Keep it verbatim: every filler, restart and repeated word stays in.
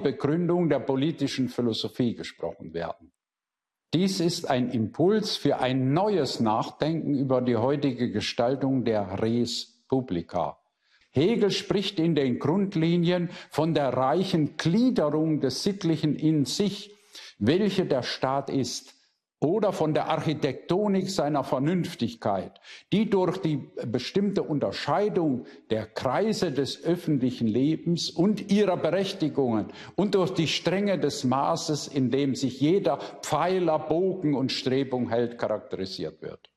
Neubegründung der politischen Philosophie gesprochen werden. Dies ist ein Impuls für ein neues Nachdenken über die heutige Gestaltung der Res Publica. Hegel spricht in den Grundlinien von der reichen Gliederung des Sittlichen in sich, welche der Staat ist, oder von der Architektonik seiner Vernünftigkeit, die durch die bestimmte Unterscheidung der Kreise des öffentlichen Lebens und ihrer Berechtigungen und durch die Strenge des Maßes, in dem sich jeder Pfeiler, Bogen und Strebung hält, charakterisiert wird.